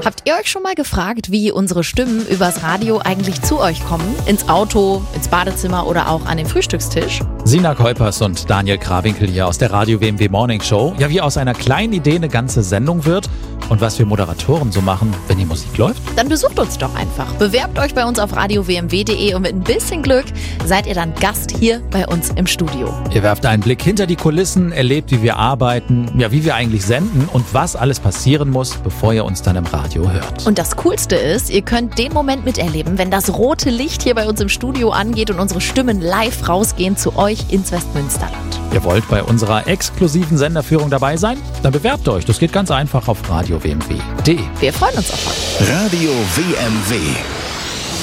Habt ihr euch schon mal gefragt, wie unsere Stimmen übers Radio eigentlich zu euch kommen? Ins Auto, ins Badezimmer oder auch an den Frühstückstisch? Sina Kuipers und Daniel Krawinkel hier aus der Radio WMW Morning Show. Ja, wie aus einer kleinen Idee eine ganze Sendung wird und was wir Moderatoren so machen, wenn die Musik läuft. Dann besucht uns doch einfach. Bewerbt euch bei uns auf radiowmw.de und mit ein bisschen Glück seid ihr dann Gast hier bei uns im Studio. Ihr werft einen Blick hinter die Kulissen, erlebt, wie wir arbeiten, ja, wie wir eigentlich senden und was alles passieren muss, bevor ihr uns dann im Radio hört. Und das Coolste ist, ihr könnt den Moment miterleben, wenn das rote Licht hier bei uns im Studio angeht und unsere Stimmen live rausgehen zu euch ins Westmünsterland. Ihr wollt bei unserer exklusiven Senderführung dabei sein? Dann bewerbt euch. Das geht ganz einfach auf radiowmw.de. Wir freuen uns auf euch. Radio WMW.